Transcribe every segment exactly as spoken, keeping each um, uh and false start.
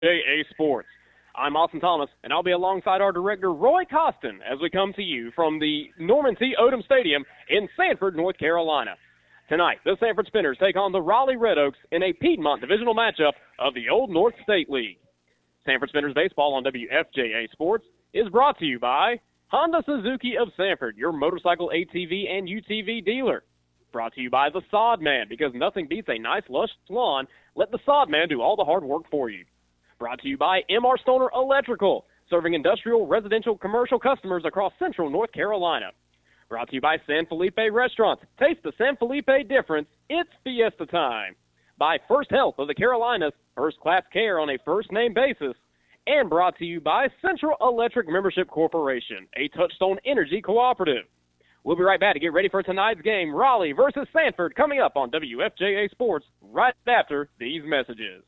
A Sports. I'm Austin Thomas, and I'll be alongside our director, Roy Costin, as we come to you from the Norman T. Odom Stadium in Sanford, North Carolina. Tonight, the Sanford Spinners take on the Raleigh Red Oaks in a Piedmont divisional matchup of the Old North State League. Sanford Spinners baseball on W F J A Sports is brought to you by Honda Suzuki of Sanford, your motorcycle, A T V, and U T V dealer. Brought to you by the Sod Man, because nothing beats a nice, lush lawn. Let the Sod Man do all the hard work for you. Brought to you by M R Stoner Electrical, serving industrial, residential, commercial customers across central North Carolina. Brought to you by San Felipe Restaurants. Taste the San Felipe difference. It's fiesta time. By First Health of the Carolinas, first-class care on a first-name basis. And brought to you by Central Electric Membership Corporation, a Touchstone Energy cooperative. We'll be right back to get ready for tonight's game, Raleigh versus Sanford, coming up on W F J A Sports right after these messages.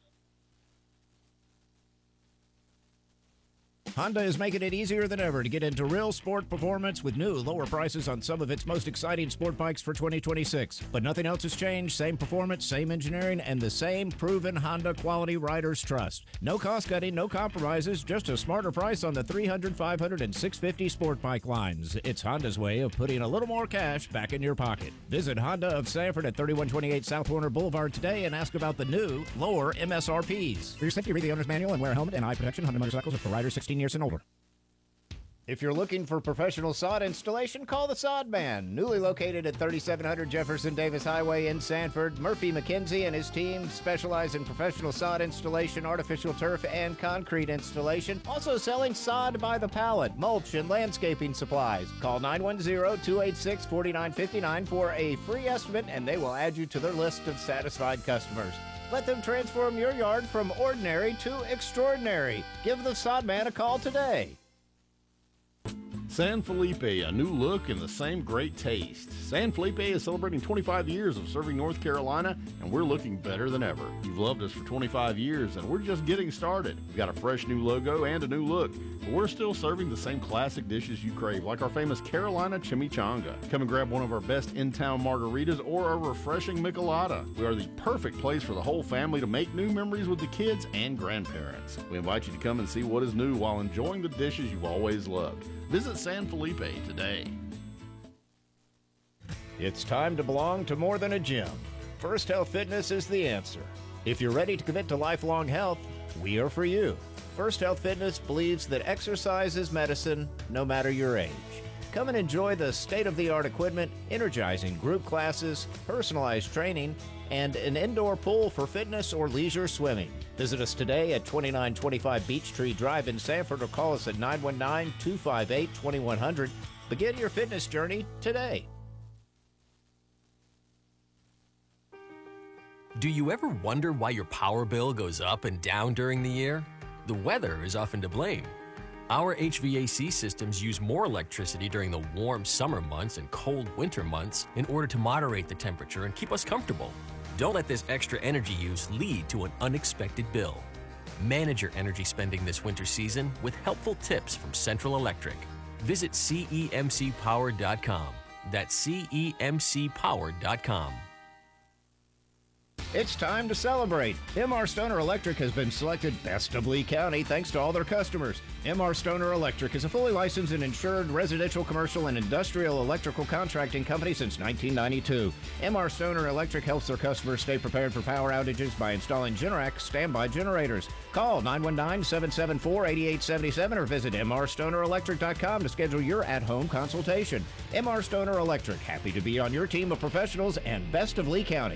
Honda is making it easier than ever to get into real sport performance with new lower prices on some of its most exciting sport bikes for twenty twenty-six. But nothing else has changed. Same performance, same engineering, and the same proven Honda quality riders trust. No cost cutting, no compromises, just a smarter price on the three hundred, five hundred, and six fifty sport bike lines. It's Honda's way of putting a little more cash back in your pocket. Visit Honda of Sanford at thirty-one twenty-eight South Warner Boulevard today and ask about the new lower M S R Ps. For your safety, read the owner's manual and wear a helmet and eye protection. Honda motorcycles are for riders sixteen years and older. If you're looking for professional sod installation, call the Sod Man. Newly located at thirty-seven hundred Jefferson Davis Highway in Sanford, Murphy McKenzie and his team specialize in professional sod installation, artificial turf, and concrete installation. Also selling sod by the pallet, mulch, and landscaping supplies. Call nine one zero, two eight six, four nine five nine for a free estimate, and they will add you to their list of satisfied customers. Let them transform your yard from ordinary to extraordinary. Give the Sod Man a call today. San Felipe, a new look and the same great taste. San Felipe is celebrating twenty-five years of serving North Carolina, and we're looking better than ever. You've loved us for twenty-five years, and we're just getting started. We've got a fresh new logo and a new look, but we're still serving the same classic dishes you crave, like our famous Carolina Chimichanga. Come and grab one of our best in-town margaritas or a refreshing michelada. We are the perfect place for the whole family to make new memories with the kids and grandparents. We invite you to come and see what is new while enjoying the dishes you've always loved. Visit San Felipe today. It's time to belong to more than a gym. First Health Fitness is the answer. If you're ready to commit to lifelong health, we are for you. First Health Fitness believes that exercise is medicine, no matter your age. Come and enjoy the state-of-the-art equipment, energizing group classes, personalized training, and an indoor pool for fitness or leisure swimming. Visit us today at twenty-nine twenty-five Beech Tree Drive in Sanford or call us at nine one nine, two five eight, two one zero zero. Begin your fitness journey today. Do you ever wonder why your power bill goes up and down during the year? The weather is often to blame. Our H V A C systems use more electricity during the warm summer months and cold winter months in order to moderate the temperature and keep us comfortable. Don't let this extra energy use lead to an unexpected bill. Manage your energy spending this winter season with helpful tips from Central Electric. Visit C E M C power dot com. That's C E M C power dot com. It's time to celebrate. M R Stoner Electric has been selected Best of Lee County thanks to all their customers. M R Stoner Electric is a fully licensed and insured residential, commercial, and industrial electrical contracting company since nineteen ninety-two. M R Stoner Electric helps their customers stay prepared for power outages by installing Generac standby generators. Call nine one nine, seven seven four, eight eight seven seven or visit M R stoner electric dot com to schedule your at-home consultation. M R Stoner Electric, happy to be on your team of professionals and Best of Lee County.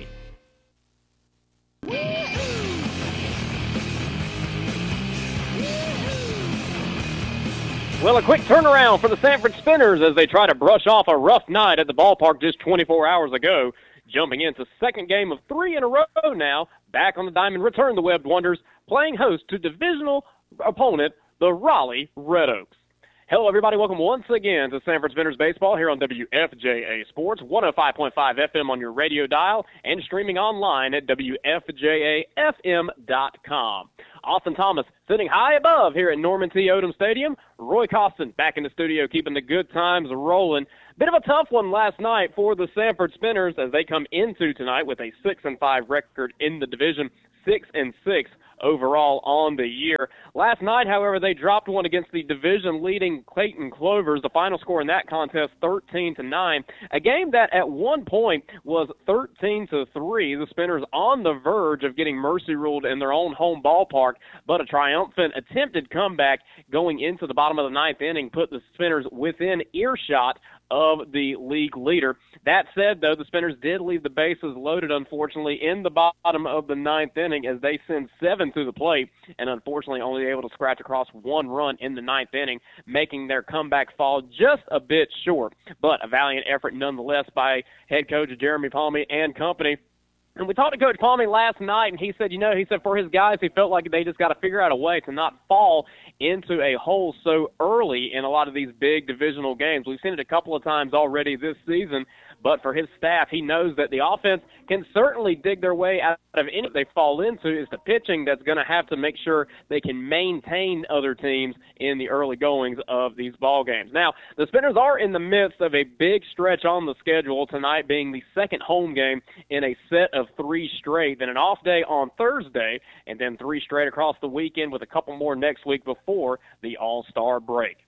Well, a quick turnaround for the Sanford Spinners as they try to brush off a rough night at the ballpark just twenty-four hours ago. Jumping into second game of three in a row now, back on the diamond return the Webbed Wonders, playing host to divisional opponent, the Raleigh Red Oaks. Hello, everybody. Welcome once again to Sanford Spinners Baseball here on W F J A Sports, one oh five point five F M on your radio dial, and streaming online at W F J A F M dot com. Austin Thomas sitting high above here at Norman T. Odom Stadium. Roy Costin back in the studio keeping the good times rolling. Bit of a tough one last night for the Sanford Spinners as they come into tonight with a six and five record in the division, six and six overall on the year. Last night, however, they dropped one against the division-leading Clayton Clovers. The final score in that contest, thirteen to nine. A game that at one point was thirteen to three. The Spinners on the verge of getting mercy ruled in their own home ballpark, but a triumphant attempted comeback going into the bottom of the ninth inning put the Spinners within earshot of the league leader. That said, though, the Spinners did leave the bases loaded, unfortunately, in the bottom of the ninth inning as they send seven to the plate and unfortunately only able to scratch across one run in the ninth inning, making their comeback fall just a bit short. But a valiant effort nonetheless by head coach Jeremy Palmy and company. And we talked to Coach Palmy last night, and he said, you know, he said for his guys, he felt like they just got to figure out a way to not fall into a hole so early in a lot of these big divisional games. We've seen it a couple of times already this season, but for his staff, he knows that the offense can certainly dig their way out of any they fall into. Is the pitching that's going to have to make sure they can maintain other teams in the early goings of these ball games. Now, the Spinners are in the midst of a big stretch on the schedule, tonight being the second home game in a set of three straight, then an off day on Thursday, and then three straight across the weekend with a couple more next week before the All-Star break.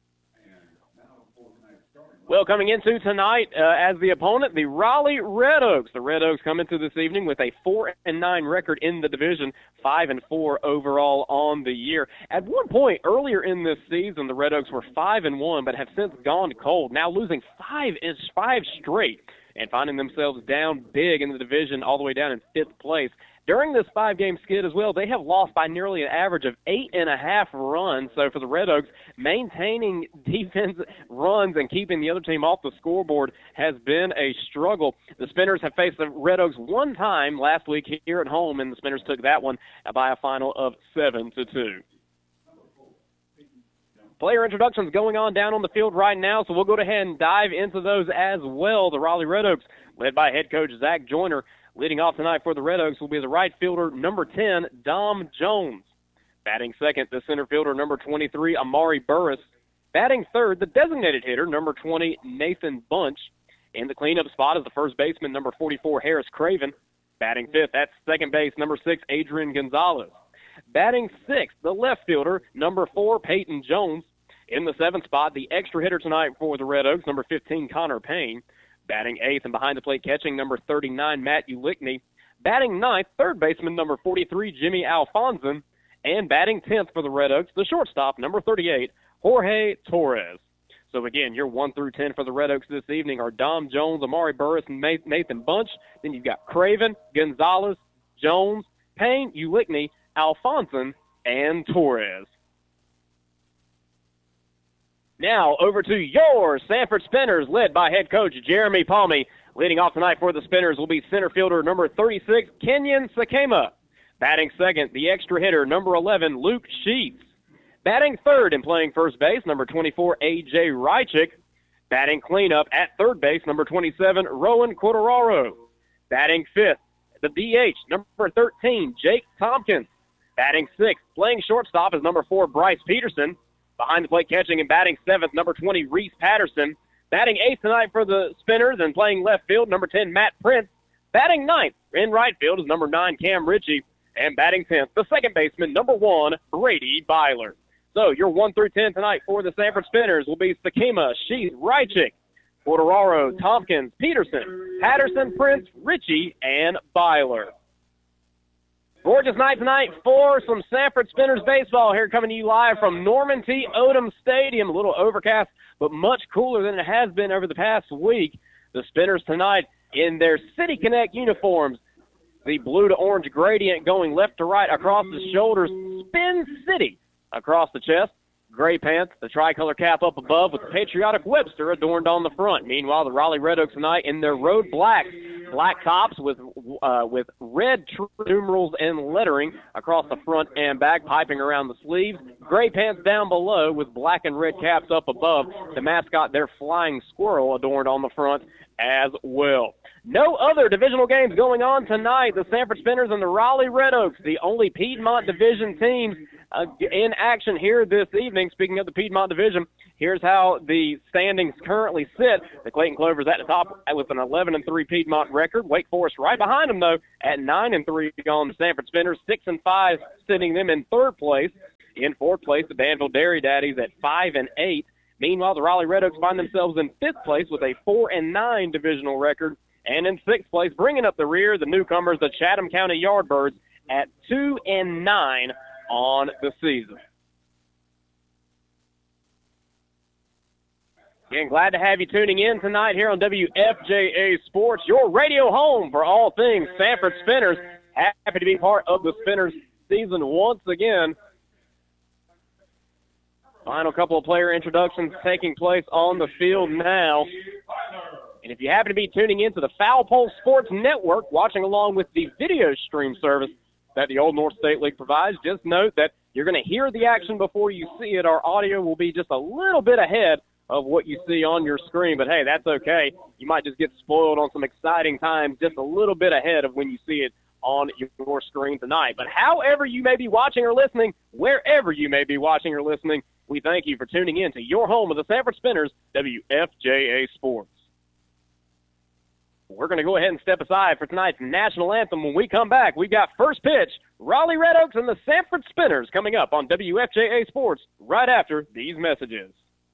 Well, coming into tonight uh, as the opponent, the Raleigh Red Oaks. The Red Oaks come into this evening with a four and nine record in the division, five and four overall on the year. At one point earlier in this season, the Red Oaks were five and one, but have since gone cold, now losing five is five straight and finding themselves down big in the division, all the way down in fifth place. During this five-game skid as well, they have lost by nearly an average of eight and a half runs. So for the Red Oaks, maintaining defense runs and keeping the other team off the scoreboard has been a struggle. The Spinners have faced the Red Oaks one time last week here at home, and the Spinners took that one by a final of seven to two. Player introductions going on down on the field right now, so we'll go ahead and dive into those as well. The Raleigh Red Oaks, led by head coach Zach Joyner. Leading off tonight for the Red Oaks will be the right fielder, number ten, Dom Jones. Batting second, the center fielder, number twenty-three, Amari Burris. Batting third, the designated hitter, number twenty, Nathan Bunch. In the cleanup spot is the first baseman, number forty-four, Harris Craven. Batting fifth, at second base, number six, Adrian Gonzalez. Batting sixth, the left fielder, number four, Peyton Jones. In the seventh spot, the extra hitter tonight for the Red Oaks, number fifteen, Connor Payne. Batting eighth and behind the plate catching, number thirty-nine, Matt Ulickney. Batting ninth, third baseman, number forty-three, Jimmy Alfonson. And batting tenth for the Red Oaks, the shortstop, number thirty-eight, Jorge Torres. So again, your one through ten for the Red Oaks this evening are Dom Jones, Amari Burris, and Nathan Bunch. Then you've got Craven, Gonzalez, Jones, Payne, Ulickney, Alfonson, and Torres. Now over to your Sanford Spinners, led by head coach Jeremy Palmy. Leading off tonight for the Spinners will be center fielder number thirty-six, Kenyon Sakema. Batting second, the extra hitter, number eleven, Luke Sheets. Batting third and playing first base, number twenty-four, A J Rychik. Batting cleanup at third base, number twenty-seven, Rowan Quadraro. Batting fifth, the D H, number thirteen, Jake Tompkins. Batting sixth, playing shortstop is number four, Bryce Peterson. Behind the plate catching and batting seventh, number twenty, Reese Patterson. Batting eighth tonight for the Spinners and playing left field, number ten, Matt Prince. Batting ninth in right field is number nine, Cam Ritchie. And batting tenth, the second baseman, number one, Brady Byler. So your one through ten tonight for the Sanford Spinners will be Sakema, Sheets, Rychik, Quadraro, Tompkins, Peterson, Patterson, Prince, Ritchie, and Byler. Gorgeous night tonight for some Sanford Spinners baseball here, coming to you live from Norman T. Odom Stadium. A little overcast, but much cooler than it has been over the past week. The Spinners tonight in their City Connect uniforms. The blue to orange gradient going left to right across the shoulders. Spin City across the chest. Gray pants, the tricolor cap up above with the patriotic Webster adorned on the front. Meanwhile, the Raleigh Red Oaks tonight in their road blacks. Black tops with uh, with red numerals and lettering across the front and back, piping around the sleeves. Gray pants down below with black and red caps up above. The mascot, their flying squirrel, adorned on the front as well. No other divisional games going on tonight. The Sanford Spinners and the Raleigh Red Oaks, the only Piedmont Division teams uh, in action here this evening. Speaking of the Piedmont Division, here's how the standings currently sit. The Clayton Clovers at the top with an eleven and three Piedmont record. Wake Forest right behind them, though, at nine and three on the Sanford Spinners, six and five, sitting them in third place. In fourth place, the Danville Dairy Daddies at five and eight. Meanwhile, the Raleigh Red Oaks find themselves in fifth place with a four and nine divisional record. And in sixth place, bringing up the rear, the newcomers, the Chatham County Yardbirds, at two and nine on the season. Again, glad to have you tuning in tonight here on W F J A Sports, your radio home for all things Sanford Spinners. Happy to be part of the Spinners season once again. Final couple of player introductions taking place on the field now. And if you happen to be tuning in to the Foul Pole Sports Network, watching along with the video stream service that the Old North State League provides, just note that you're going to hear the action before you see it. Our audio will be just a little bit ahead of what you see on your screen, but hey, that's okay. You might just get spoiled on some exciting times just a little bit ahead of when you see it on your screen tonight. But however you may be watching or listening, wherever you may be watching or listening, we thank you for tuning in to your home of the Sanford Spinners, W F J A Sports. We're going to go ahead and step aside for tonight's national anthem. When we come back, we've got first pitch, Raleigh Red Oaks and the Sanford Spinners coming up on W F J A Sports right after these messages.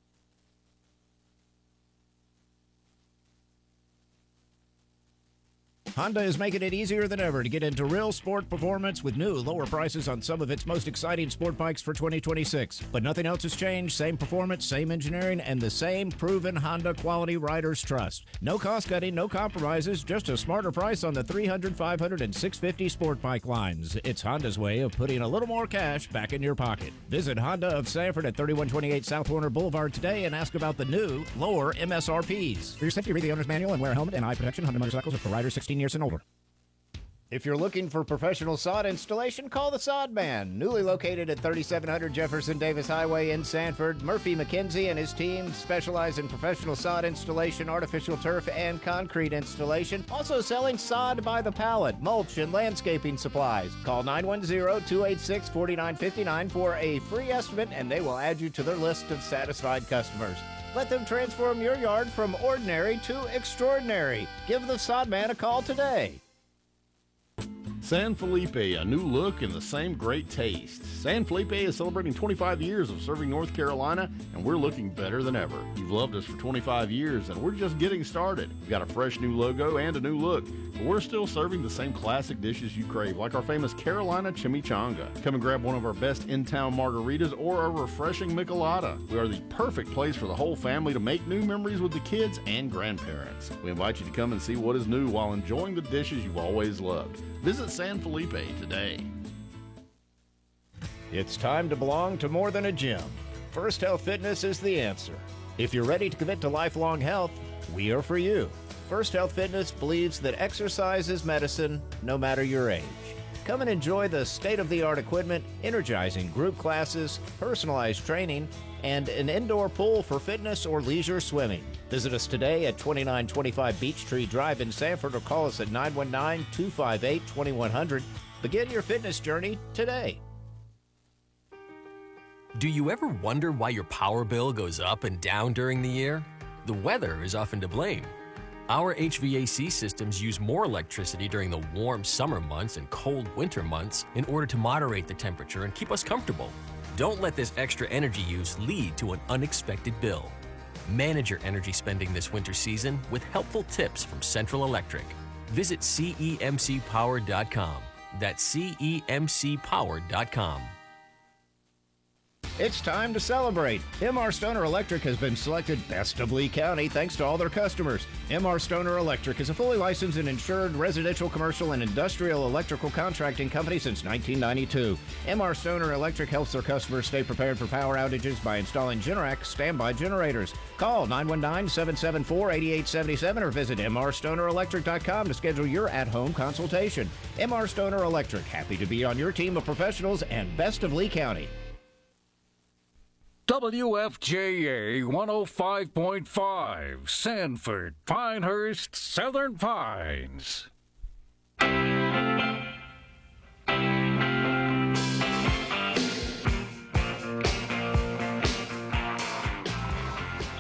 Honda is making it easier than ever to get into real sport performance with new lower prices on some of its most exciting sport bikes for twenty twenty-six. But nothing else has changed. Same performance, same engineering, and the same proven Honda quality riders trust. No cost cutting, no compromises, just a smarter price on the three hundred, five hundred, and six fifty sport bike lines. It's Honda's way of putting a little more cash back in your pocket. Visit Honda of Sanford at thirty-one twenty-eight South Warner Boulevard today and ask about the new, lower M S R Ps. For your safety, read the owner's manual and wear a helmet and eye protection. Honda motorcycles are for riders sixteen years and older. If you're looking for professional sod installation, call the Sod Man. Newly located at thirty-seven hundred Jefferson Davis Highway in Sanford, Murphy McKenzie and his team specialize in professional sod installation, artificial turf, and concrete installation. Also selling sod by the pallet, mulch, and landscaping supplies. Call nine one zero, two eight six, four nine five nine for a free estimate, and they will add you to their list of satisfied customers. Let them transform your yard from ordinary to extraordinary. Give the Sod Man a call today. San Felipe, a new look and the same great taste. San Felipe is celebrating twenty-five years of serving North Carolina, and we're looking better than ever. You've loved us for twenty-five years, and we're just getting started. We've got a fresh new logo and a new look, but we're still serving the same classic dishes you crave, like our famous Carolina Chimichanga. Come and grab one of our best in-town margaritas or a refreshing michelada. We are the perfect place for the whole family to make new memories with the kids and grandparents. We invite you to come and see what is new while enjoying the dishes you've always loved. Visit San Felipe today. It's time to belong to more than a gym. First Health Fitness is the answer. If you're ready to commit to lifelong health, we are for you. First Health Fitness believes that exercise is medicine, no matter your age. Come and enjoy the state-of-the-art equipment, energizing group classes, personalized training, and an indoor pool for fitness or leisure swimming. Visit us today at twenty-nine twenty-five Beech Tree Drive in Sanford or call us at nine one nine, two five eight, two one zero zero. Begin your fitness journey today. Do you ever wonder why your power bill goes up and down during the year? The weather is often to blame. Our H V A C systems use more electricity during the warm summer months and cold winter months in order to moderate the temperature and keep us comfortable. Don't let this extra energy use lead to an unexpected bill. Manage your energy spending this winter season with helpful tips from Central Electric. Visit C E M C power dot com. That's C E M C power dot com. It's time to celebrate. M R Stoner Electric has been selected Best of Lee County thanks to all their customers. M R Stoner Electric is a fully licensed and insured residential, commercial, and industrial electrical contracting company since nineteen ninety-two. M R Stoner Electric helps their customers stay prepared for power outages by installing Generac standby generators. Call nine one nine, seven seven four, eight eight seven seven or visit M R stoner electric dot com to schedule your at-home consultation. M R Stoner Electric, happy to be on your team of professionals and Best of Lee County. W F J A one oh five point five, Sanford, Pinehurst, Southern Pines.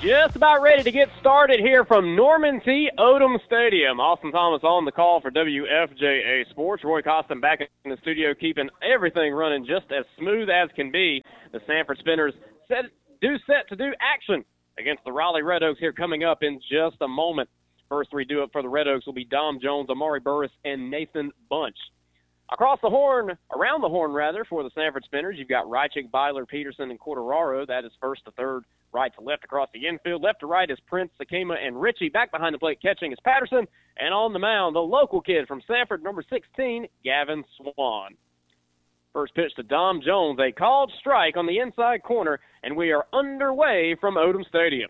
Just about ready to get started here from Norman T. Odom Stadium. Austin Thomas on the call for W F J A Sports. Roy Costin back in the studio, keeping everything running just as smooth as can be. The Sanford Spinners set, do set to do action against the Raleigh Red Oaks here coming up in just a moment. First three due up for the Red Oaks will be Dom Jones, Amari Burris, and Nathan Bunch. Across the horn, around the horn rather, for the Sanford Spinners, you've got Rychik, Byler, Peterson, and Quartararo. That is first to third, right to left across the infield. Left to right is Prince, Sakema, and Ritchie. Back behind the plate catching is Patterson. And on the mound, the local kid from Sanford, number sixteen, Gavin Swan. First pitch to Dom Jones, a called strike on the inside corner, and we are underway from Odom Stadium.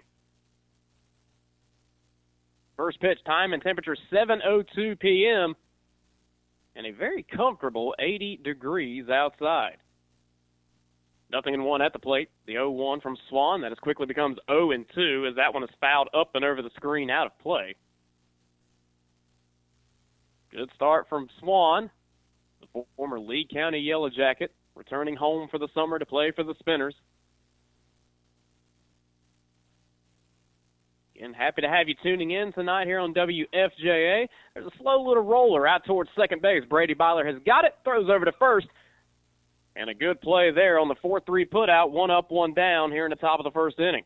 First pitch time and temperature seven oh two p.m., and a very comfortable eighty degrees outside. Nothing in one at the plate. The oh one from Swan. That as quickly becomes oh and two as that one is fouled up and over the screen out of play. Good start from Swan, the former Lee County Yellow Jacket, returning home for the summer to play for the Spinners. And happy to have you tuning in tonight here on W F J A. There's a slow little roller out towards second base. Brady Byler has got it, throws over to first. And a good play there on the four three putout, one up, one down here in the top of the first inning.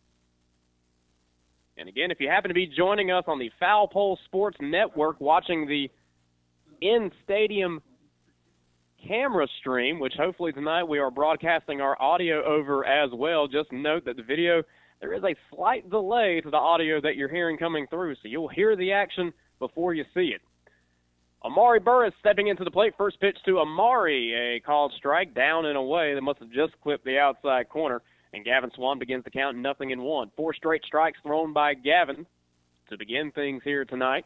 And again, if you happen to be joining us on the Foul Pole Sports Network watching the in-stadium camera stream, which hopefully tonight we are broadcasting our audio over as well, just note that the video, there is a slight delay to the audio that you're hearing coming through, so you'll hear the action before you see it. Amari Burris stepping into the plate. First pitch to Amari, a called strike, down and away. That must have just clipped the outside corner, and Gavin Swan begins the count, nothing in one. Four straight strikes thrown by Gavin to begin things here tonight.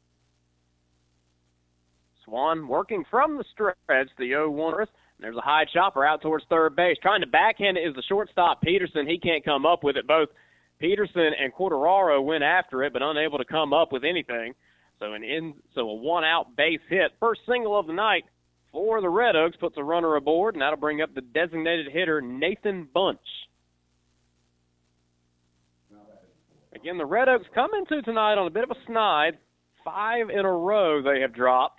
Swan working from the stretch, the oh one. There's a high chopper out towards third base. Trying to backhand it is the shortstop, Peterson. He can't come up with it. Both Peterson and Quartararo went after it, but unable to come up with anything. So an in, so a one-out base hit. First single of the night for the Red Oaks, puts a runner aboard, and that'll bring up the designated hitter, Nathan Bunch. Again, the Red Oaks come into tonight on a bit of a snide. Five in a row they have dropped.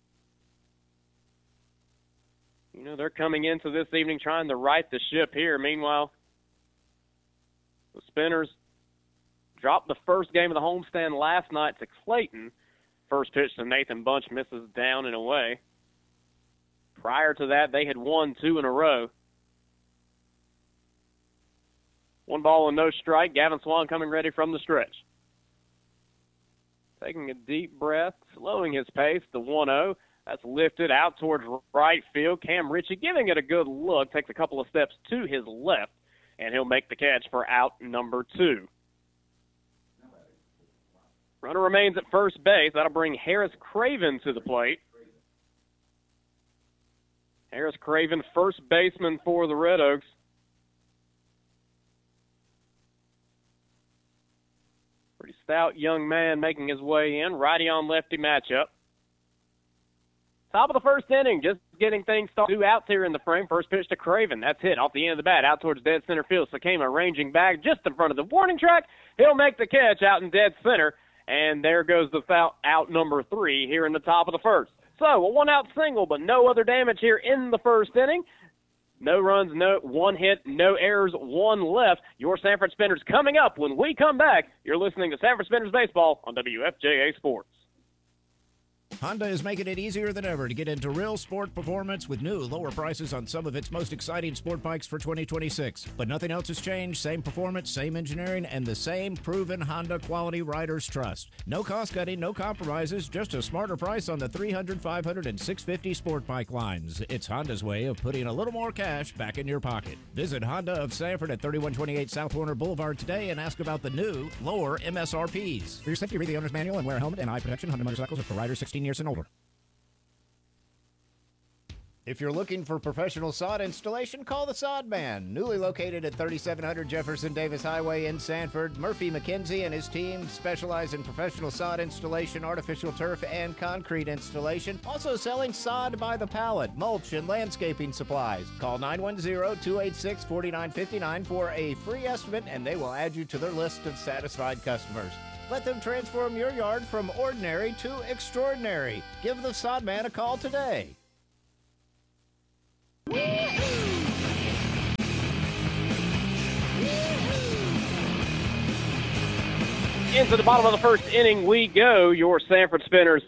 You know, they're coming into this evening trying to right the ship here. Meanwhile, the Spinners dropped the first game of the homestand last night to Clayton. First pitch to Nathan Bunch misses down and away. Prior to that, they had won two in a row. One ball and no strike. Gavin Swan coming ready from the stretch. Taking a deep breath, slowing his pace, the one oh. That's lifted out towards right field. Cam Ritchie giving it a good look, takes a couple of steps to his left, and he'll make the catch for out number two. Runner remains at first base. That'll bring Harris Craven to the plate. Harris Craven, first baseman for the Red Oaks. Pretty stout young man making his way in. Righty on lefty matchup. Top of the first inning, just getting things started. Two outs here in the frame. First pitch to Craven. That's hit off the end of the bat, out towards dead center field. Sakema ranging back just in front of the warning track. He'll make the catch out in dead center. And there goes the foul, out number three here in the top of the first. So a one-out single, but no other damage here in the first inning. No runs, no one hit, no errors, one left. Your Sanford Spinners coming up when we come back. You're listening to Sanford Spinners Baseball on W F J A Sports. Honda is making it easier than ever to get into real sport performance with new lower prices on some of its most exciting sport bikes for twenty twenty-six. But nothing else has changed. Same performance, same engineering, and the same proven Honda quality riders trust. No cost cutting, no compromises, just a smarter price on the three hundred, five hundred, and six fifty sport bike lines. It's Honda's way of putting a little more cash back in your pocket. Visit Honda of Sanford at thirty-one twenty-eight South Warner Boulevard today and ask about the new, lower M S R Ps. For your safety, read the owner's manual and wear a helmet and eye protection. Honda motorcycles are for riders sixteen years and older. If you're looking for professional sod installation, call the Sod Man. Newly located at thirty-seven hundred Jefferson Davis Highway in Sanford, Murphy McKenzie and his team specialize in professional sod installation, artificial turf, and concrete installation. Also selling sod by the pallet, mulch, and landscaping supplies. Call nine one zero, two eight six, four nine five nine for a free estimate, and they will add you to their list of satisfied customers. Let them transform your yard from ordinary to extraordinary. Give the Sod Man a call today. Into the bottom of the first inning we go. Your Sanford Spinners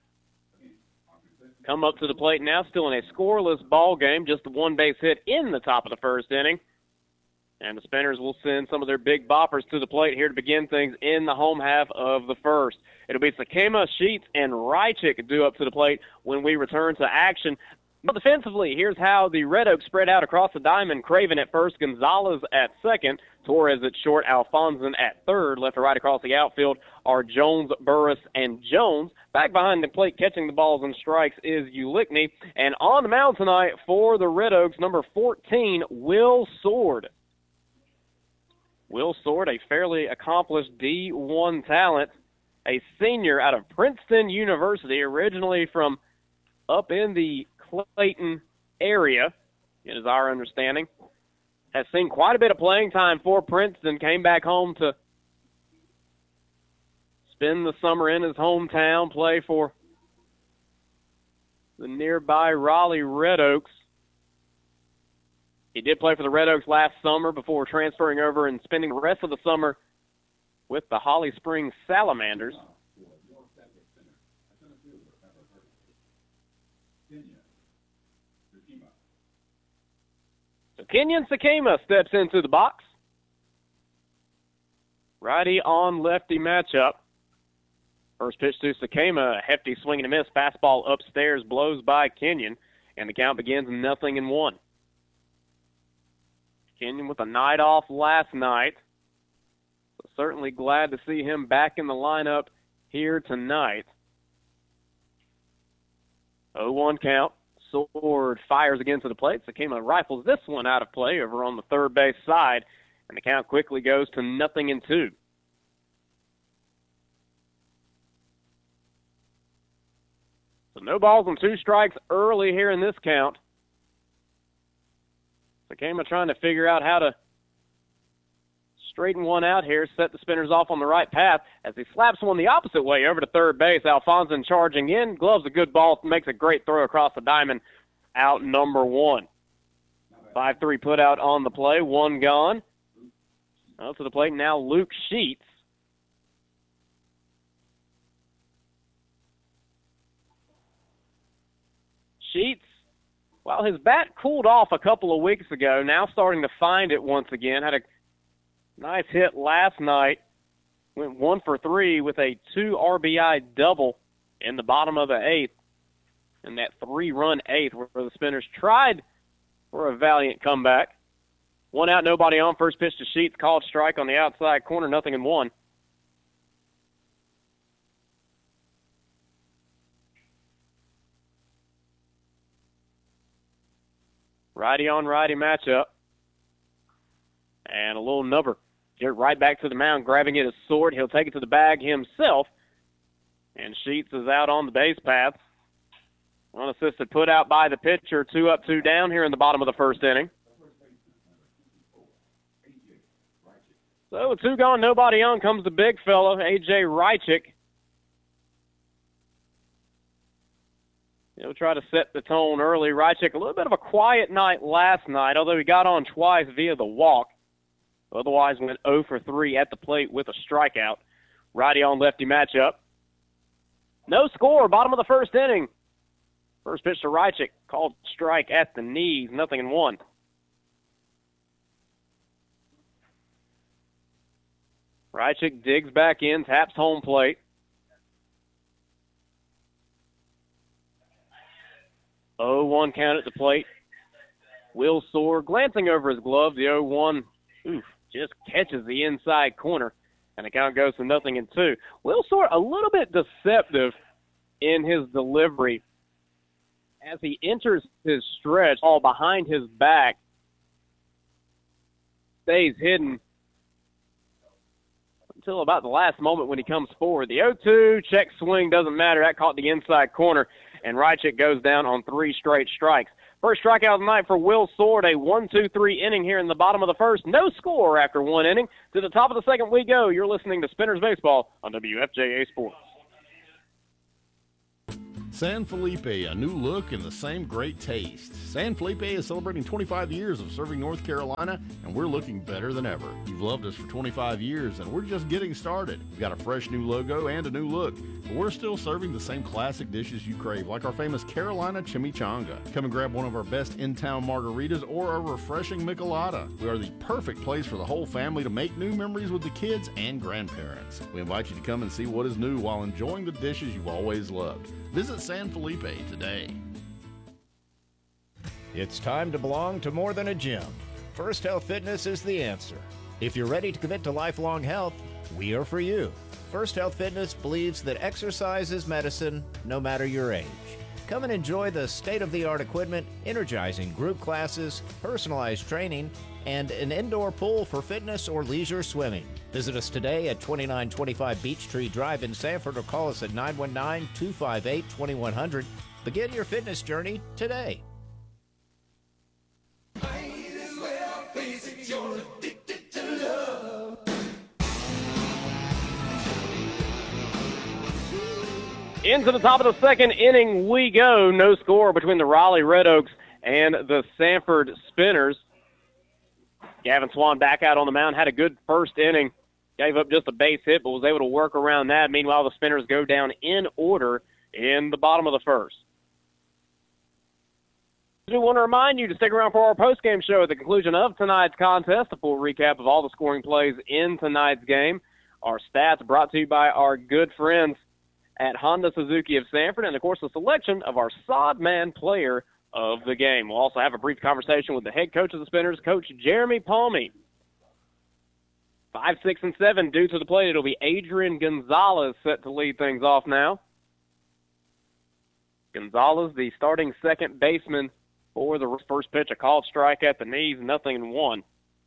come up to the plate now, still in a scoreless ball game, just a one base hit in the top of the first inning. And the Spinners will send some of their big boppers to the plate here to begin things in the home half of the first. It'll be Sakema, Sheets, and Rychik due up to the plate when we return to action. But defensively, here's how the Red Oaks spread out across the diamond. Craven at first, Gonzalez at second, Torres at short, Alfonson at third. Left to right across the outfield are Jones, Burris, and Jones. Back behind the plate catching the balls and strikes is Ulickney. And on the mound tonight for the Red Oaks, number fourteen, Will Sword. Will Sword, a fairly accomplished D one talent, a senior out of Princeton University, originally from up in the Clayton area, it is our understanding. Has seen quite a bit of playing time for Princeton, came back home to spend the summer in his hometown, play for the nearby Raleigh Red Oaks. He did play for the Red Oaks last summer before transferring over and spending the rest of the summer with the Holly Springs Salamanders. So Kenyon Sakema steps into the box. Righty on lefty matchup. First pitch to Sakema, a hefty swing and a miss. Fastball upstairs, blows by Kenyon, and the count begins nothing in one. Kenyon with a night off last night. So certainly glad to see him back in the lineup here tonight. oh one count. Sword fires again to the plate. Sakema rifles this one out of play over on the third base side, and the count quickly goes to nothing in two. So no balls and two strikes early here in this count. Sakema trying to figure out how to straighten one out here, set the Spinners off on the right path as he slaps one the opposite way over to third base. Alfonson charging in, gloves a good ball, makes a great throw across the diamond, out number one. five three put out on the play, one gone. Out to the plate now Luke Sheets. Sheets, well, his bat cooled off a couple of weeks ago, now starting to find it once again. Had a nice hit last night. Went one for three with a two R B I double in the bottom of the eighth. In that three-run eighth where the Spinners tried for a valiant comeback. One out, nobody on. First pitch to Sheets, called strike on the outside corner, nothing in one. Righty on righty matchup. And a little number. Get right back to the mound, grabbing it as Sword. He'll take it to the bag himself. And Sheets is out on the base path. Unassisted put out by the pitcher. Two up, two down here in the bottom of the first inning. So with two gone, nobody on comes the big fella, A J Rychik. He'll try to set the tone early. Rychik, a little bit of a quiet night last night, although he got on twice via the walk. Otherwise went oh for three at the plate with a strikeout. Righty on lefty matchup. No score, bottom of the first inning. First pitch to Rychik, called strike at the knees, nothing in one. Rychik digs back in, taps home plate. oh one count at the plate. Will Sword glancing over his glove. The oh one, oof, just catches the inside corner, and the count goes to nothing in two. Will Sword a little bit deceptive in his delivery. as he enters his stretch, all behind his back, stays hidden until about the last moment when he comes forward. The oh two, check swing, doesn't matter. That caught the inside corner, and Rychik goes down on three straight strikes. First strikeout of the night for Will Sword, a one two three inning here in the bottom of the first. No score after one inning. To the top of the second we go. You're listening to Spinners Baseball on W F J A Sports. San Felipe, a new look and the same great taste. San Felipe is celebrating twenty-five years of serving North Carolina, and we're looking better than ever. You've loved us for twenty-five years, and we're just getting started. We've got a fresh new logo and a new look, but we're still serving the same classic dishes you crave, like our famous Carolina Chimichanga. Come and grab one of our best in-town margaritas or a refreshing michelada. We are the perfect place for the whole family to make new memories with the kids and grandparents. We invite you to come and see what is new while enjoying the dishes you've always loved. Visit San Felipe today. It's time to belong to more than a gym. First Health Fitness is the answer. If you're ready to commit to lifelong health, we are for you. First Health Fitness believes that exercise is medicine, no matter your age. Come and enjoy the state-of-the-art equipment, energizing group classes, personalized training, and an indoor pool for fitness or leisure swimming. Visit us today at twenty-nine twenty-five Beech Tree Drive in Sanford or call us at nine one nine, two five eight, two one zero zero. Begin your fitness journey today. Into the top of the second inning we go. No score between the Raleigh Red Oaks and the Sanford Spinners. Gavin Swan back out on the mound, had a good first inning. Gave up just a base hit, but was able to work around that. Meanwhile, the Spinners go down in order in the bottom of the first. We want to remind you to stick around for our postgame show at the conclusion of tonight's contest. A full recap of all the scoring plays in tonight's game. Our stats brought to you by our good friends at Honda Suzuki of Sanford, and, of course, the selection of our Sodman player of the game. We'll also have a brief conversation with the head coach of the Spinners, Coach Jeremy Palmy. Five, six, and seven due to the plate. It'll be Adrian Gonzalez set to lead things off now. Gonzalez, the starting second baseman for the first pitch, a called strike at the knees, nothing in one.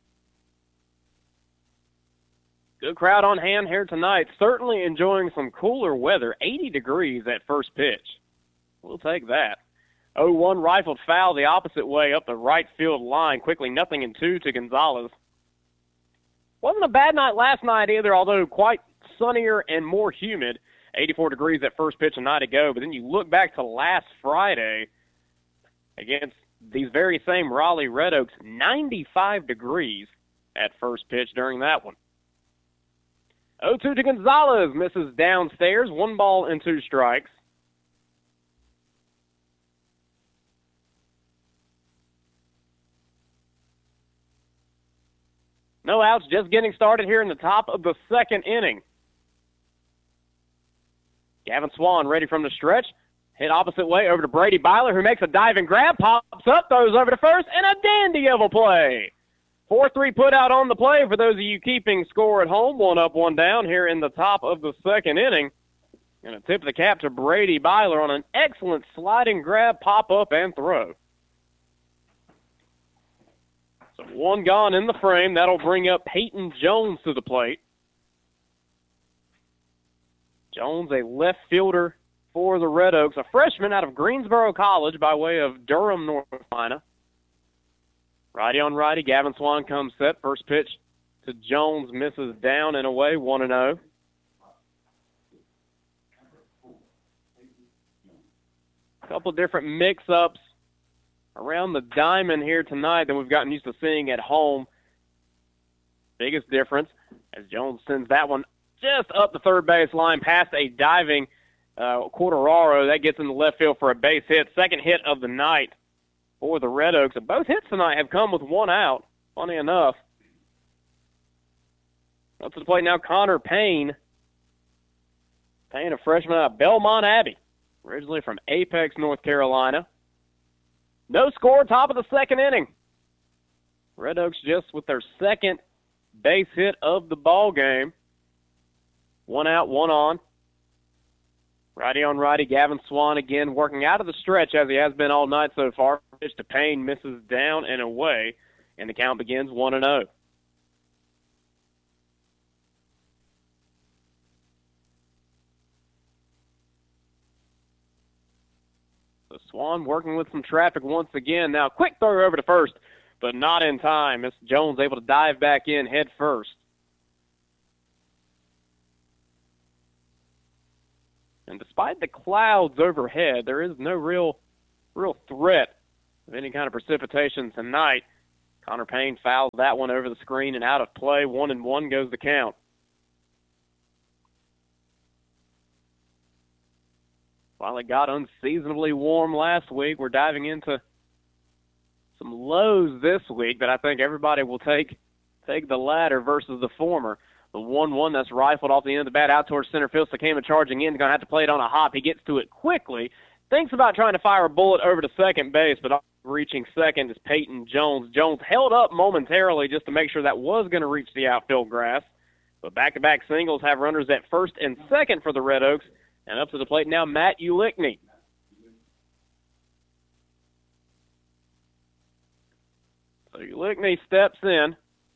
Good crowd on hand here tonight. Certainly enjoying some cooler weather. eighty degrees at first pitch. We'll take that. oh one rifled foul the opposite way up the right field line. Quickly, nothing in two to Gonzalez. Wasn't a bad night last night either, although quite sunnier and more humid. eighty-four degrees at first pitch a night ago. But then you look back to last Friday against these very same Raleigh Red Oaks, ninety-five degrees at first pitch during that one. oh two to Gonzalez, misses downstairs. One ball and two strikes. No outs, just getting started here in the top of the second inning. Gavin Swan ready from the stretch. Hit opposite way over to Brady Byler, who makes a diving grab, pops up, throws over to first, and a dandy of a play. four three put out on the play for those of you keeping score at home. One up, one down here in the top of the second inning. And a tip of the cap to Brady Byler on an excellent sliding grab, pop up, and throw. So one gone in the frame. That'll bring up Peyton Jones to the plate. Jones, a left fielder for the Red Oaks, a freshman out of Greensboro College by way of Durham, North Carolina. Righty on righty, Gavin Swan comes set. First pitch to Jones, misses down and away, one and oh. A couple different mix-ups around the diamond here tonight than we've gotten used to seeing at home. Biggest difference as Jones sends that one just up the third base line past a diving uh, Quartararo. That gets in the left field for a base hit. Second hit of the night for the Red Oaks. And both hits tonight have come with one out, funny enough. Up to the plate now, Connor Payne. Payne, a freshman out of Belmont Abbey, originally from Apex, North Carolina. No score, top of the second inning. Red Oaks just with their second base hit of the ball game. One out, one on. Righty on righty, Gavin Swan again working out of the stretch as he has been all night so far. Pitch to Payne, misses down and away, and the count begins one and oh. So Swan working with some traffic once again. Now, quick throw over to first, but not in time. Miss Jones able to dive back in head first. And despite the clouds overhead, there is no real real threat of any kind of precipitation tonight. Connor Payne fouls that one over the screen and out of play. One and one goes the count. While it got unseasonably warm last week, we're diving into some lows this week, but I think everybody will take take the latter versus the former. The one one that's rifled off the end of the bat out towards center field. Sakema charging in, going to have to play it on a hop. He gets to it quickly. Thinks about trying to fire a bullet over to second base, but reaching second is Peyton Jones. Jones held up momentarily just to make sure that was going to reach the outfield grass. But back-to-back singles have runners at first and second for the Red Oaks. And up to the plate now, Matt Ulickney. So Ulickney steps in.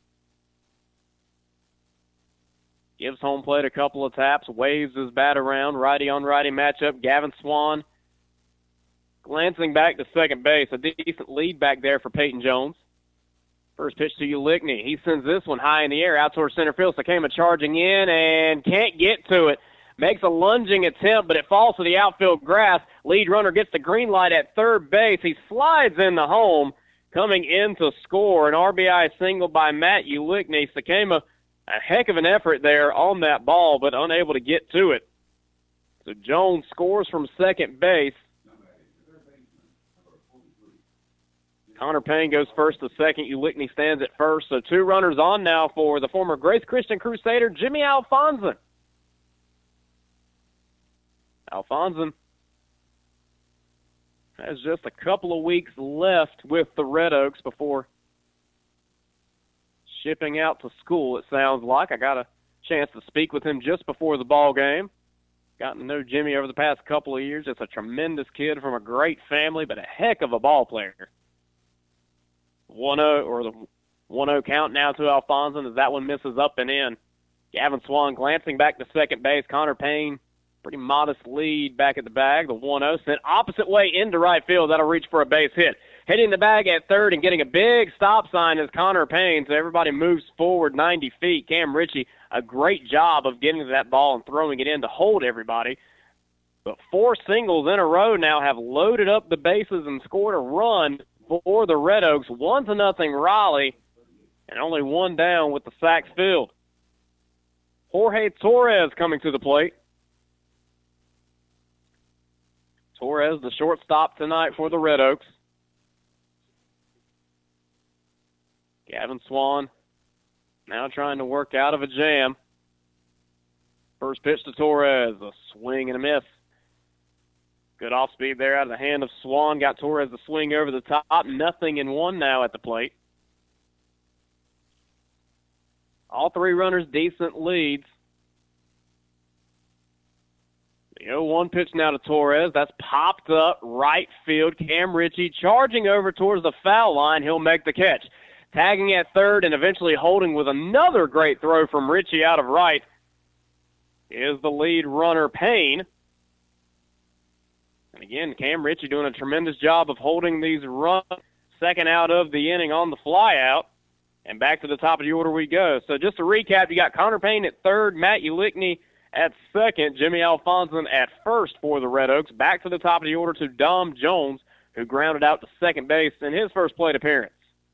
Gives home plate a couple of taps, waves his bat around. Righty-on-righty matchup. Gavin Swan glancing back to second base. A decent lead back there for Peyton Jones. First pitch to Ulickney. He sends this one high in the air out towards center field. Sakema charging in and can't get to it. Makes a lunging attempt, but it falls to the outfield grass. Lead runner gets the green light at third base. He slides in the home, coming in to score. An R B I single by Matt Ulickney. Sakema, a heck of an effort there on that ball, but unable to get to it. So Jones scores from second base. Connor Payne goes first to second. Ulickney stands at first. So two runners on now for the former Grace Christian Crusader, Jimmy Alfonson. Alfonson has just a couple of weeks left with the Red Oaks before shipping out to school, it sounds like. I got a chance to speak with him just before the ball game. Gotten to know Jimmy over the past couple of years. Just a tremendous kid from a great family, but a heck of a ball player. one oh, or the one oh count now to Alfonson as that one misses up and in. Gavin Swan glancing back to second base. Connor Payne, pretty modest lead back at the bag. The one oh sent opposite way into right field. That'll reach for a base hit. Hitting the bag at third and getting a big stop sign is Connor Payne, so everybody moves forward ninety feet. Cam Ritchie, a great job of getting to that ball and throwing it in to hold everybody. But four singles in a row now have loaded up the bases and scored a run for the Red Oaks. One to nothing Raleigh, and only one down with the sacks filled. Jorge Torres coming to the plate. Torres, the shortstop tonight for the Red Oaks. Gavin Swan now trying to work out of a jam. First pitch to Torres, a swing and a miss. Good off speed there out of the hand of Swan. Got Torres to swing over the top. Nothing in one now at the plate. All three runners decent leads. The oh one pitch now to Torres. That's popped up right field. Cam Ritchie charging over towards the foul line. He'll make the catch. Tagging at third and eventually holding with another great throw from Ritchie out of right is the lead runner, Payne. And again, Cam Ritchie doing a tremendous job of holding these runs. Second out of the inning on the fly out. And back to the top of the order we go. So just to recap, you got Connor Payne at third, Matt Ulickney at second, Jimmy Alfonson at first for the Red Oaks. Back to the top of the order to Dom Jones, who grounded out to second base in his first plate appearance.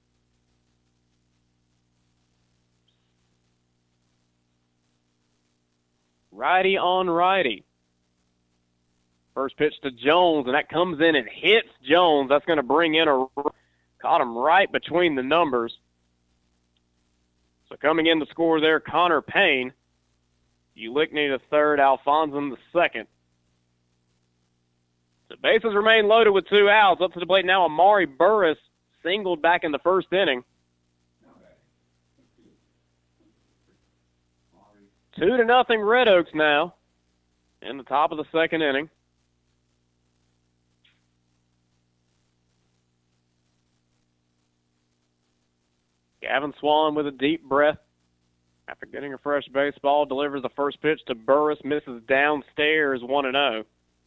Righty on righty. First pitch to Jones, and that comes in and hits Jones. That's going to bring in a caught him right between the numbers. So coming in to score there, Connor Payne. Ulickney the third, Alfonson the second. The bases remain loaded with two outs. Up to the plate now, Amari Burris singled back in the first inning. Two to nothing Red Oaks now. in the top of the second inning. Gavin Swan with a deep breath after getting a fresh baseball, delivers the first pitch to Burris, misses downstairs, one and oh.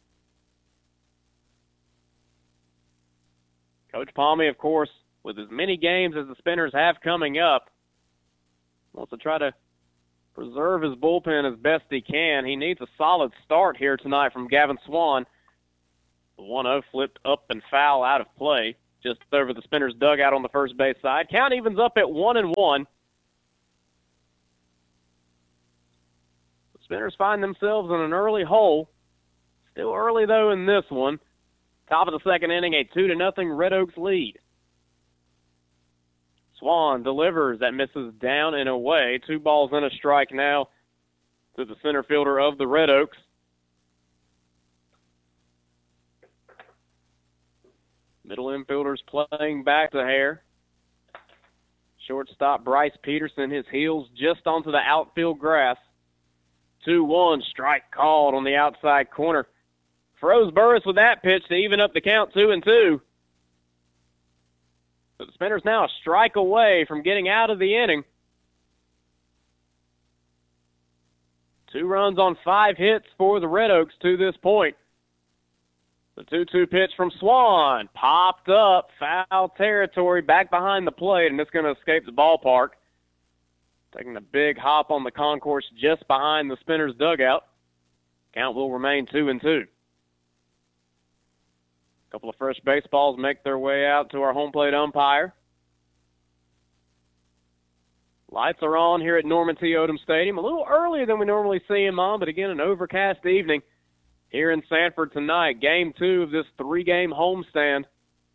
Coach Palmy, of course, with as many games as the Spinners have coming up, wants to try to preserve his bullpen as best he can. He needs a solid start here tonight from Gavin Swan. The one oh flipped up and foul out of play, just over the Spinners' dugout on the first base side. Count evens up at one and one. The Spinners find themselves in an early hole. Still early, though, in this one. Top of the second inning, a two to nothing Red Oaks lead. Swan delivers, that misses down and away. Two balls and a strike now to the center fielder of the Red Oaks. Middle infielders playing back to Hare. Shortstop Bryce Peterson, his heels just onto the outfield grass. two one, strike called on the outside corner. Froze Burris with that pitch to even up the count, two and two. But the Spinners now a strike away from getting out of the inning. Two runs on five hits for the Red Oaks to this point. The two two pitch from Swan popped up, foul territory, back behind the plate, and it's going to escape the ballpark. Taking a big hop on the concourse just behind the Spinners' dugout. Count will remain two and two. A couple of fresh baseballs make their way out to our home plate umpire. Lights are on here at Norman T. Odom Stadium. A little earlier than we normally see them on, but again, an overcast evening here in Sanford tonight. Game two of this three-game homestand.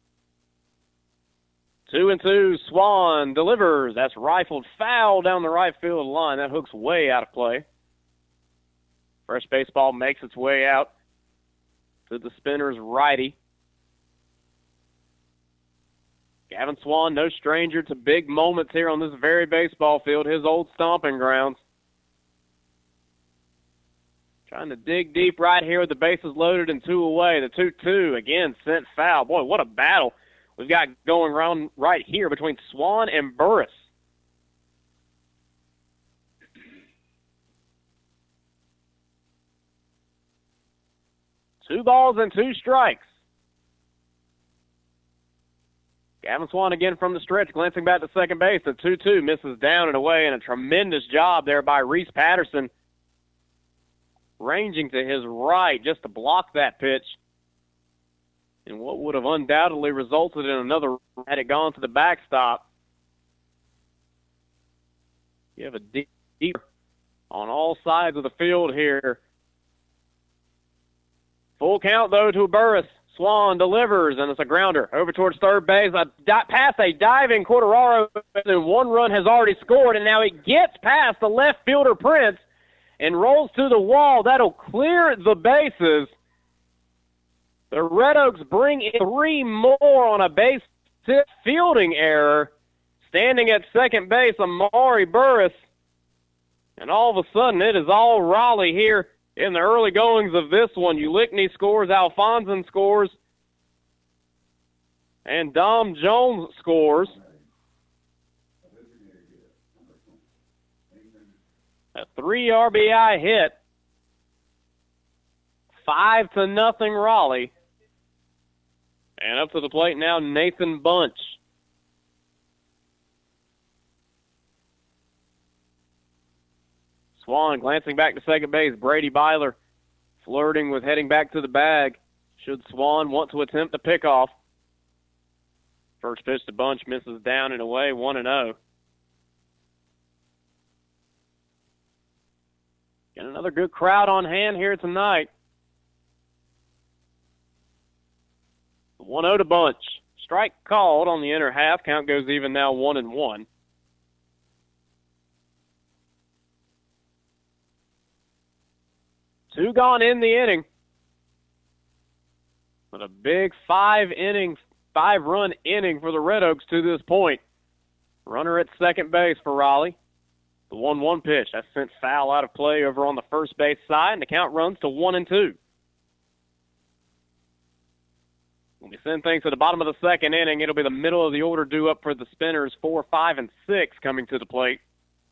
Two and two, Swan delivers. That's rifled foul down the right field line. That hook's way out of play. Fresh baseball makes its way out to the Spinners' righty. Gavin Swan, no stranger to big moments here on this very baseball field, his old stomping grounds. Trying to dig deep right here with the bases loaded and two away. The two two, again, sent foul. Boy, what a battle we've got going around right here between Swan and Burris. Two balls and two strikes. Gavin Swan again from the stretch, glancing back to second base. The two two misses down and away, and a tremendous job there by Reese Patterson, ranging to his right just to block that pitch. And what would have undoubtedly resulted in another had it gone to the backstop. You have a deep, deep on all sides of the field here. Full count, though, to Burris. Swan delivers, and it's a grounder over towards third base. A di- past a diving Quartararo, and one run has already scored, and now it gets past the left fielder Prince and rolls to the wall. That'll clear the bases. The Red Oaks bring in three more on a base hit fielding error. Standing at second base, Amari Burris. And all of a sudden, it is all Raleigh here in the early goings of this one. Ulickney scores, Alfonson scores, and Dom Jones scores. A three R B I hit. Five to nothing Raleigh. And up to the plate now, Nathan Bunch. Swan glancing back to second base. Brady Byler flirting with heading back to the bag. Should Swan want to attempt the pickoff? First pitch to Bunch misses down and away, one and oh. Got another good crowd on hand here tonight. one oh to Bunch. Strike called on the inner half. Count goes even now, one and one. Two gone in the inning. But a big five-inning, five-run inning for the Red Oaks to this point. Runner at second base for Raleigh. The one one pitch, that's sent foul out of play over on the first base side, and the count runs to one and two. When we send things to the bottom of the second inning, it'll be the middle of the order due up for the Spinners, four, five, and six coming to the plate.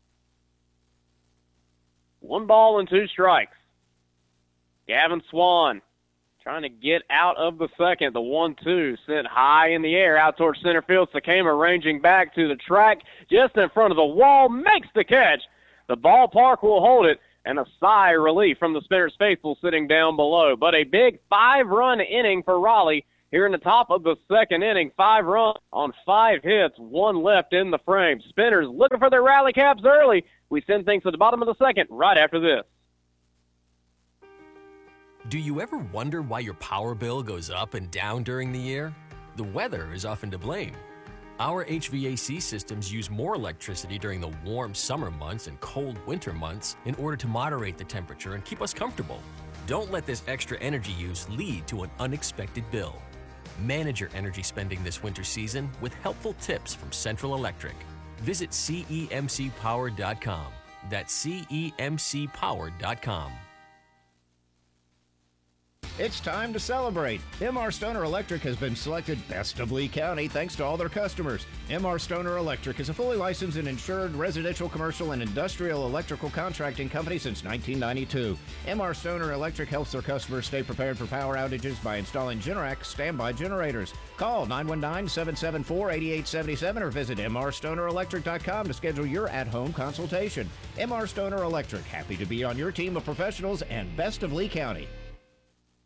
One ball and two strikes. Gavin Swan trying to get out of the second. The one two sent high in the air out towards center field. Sakema ranging back to the track just in front of the wall, makes the catch. The ballpark will hold it, and a sigh of relief from the Spinners faithful sitting down below. But a big five-run inning for Raleigh here in the top of the second inning. Five runs on five hits, one left in the frame. Spinners looking for their rally caps early. We send things to the bottom of the second right after this. Do you ever wonder why your power bill goes up and down during the year? The weather is often to blame. Our H V A C systems use more electricity during the warm summer months and cold winter months in order to moderate the temperature and keep us comfortable. Don't let this extra energy use lead to an unexpected bill. Manage your energy spending this winter season with helpful tips from Central Electric. Visit C E M C power dot com. That's C E M C power dot com. It's time to celebrate. M R Stoner Electric has been selected Best of Lee County thanks to all their customers. M R Stoner Electric is a fully licensed and insured residential, commercial, and industrial electrical contracting company since nineteen ninety-two. M R Stoner Electric helps their customers stay prepared for power outages by installing Generac standby generators. Call nine one nine, seven seven four, eight eight seven seven or visit M R stoner electric dot com to schedule your at-home consultation. M R Stoner Electric, happy to be on your team of professionals and Best of Lee County.